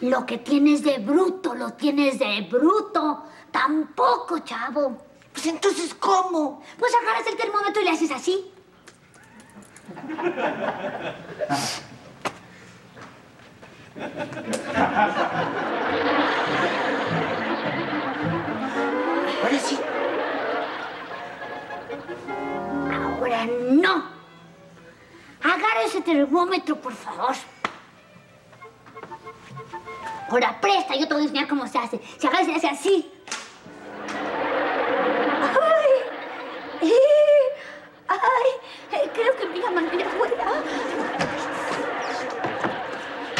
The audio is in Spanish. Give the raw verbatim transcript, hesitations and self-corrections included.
Lo que tienes de bruto, lo tienes de bruto. Tampoco, chavo. Pues entonces, ¿cómo? Pues agarras el termómetro y le haces así. Ahora sí. Ahora no. Agarra ese termómetro, por favor. Ahora presta, yo te voy a enseñar cómo se hace. Se agarra y se hace así.